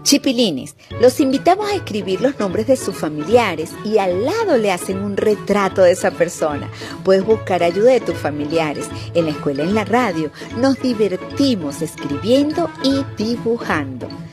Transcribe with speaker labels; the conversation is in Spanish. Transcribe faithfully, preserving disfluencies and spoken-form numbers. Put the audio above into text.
Speaker 1: Chipilines, los invitamos a escribir los nombres de sus familiares y al lado le hacen un retrato de esa persona. Puedes buscar ayuda de tus familiares. En la escuela, en la radio, nos divertimos escribiendo y dibujando.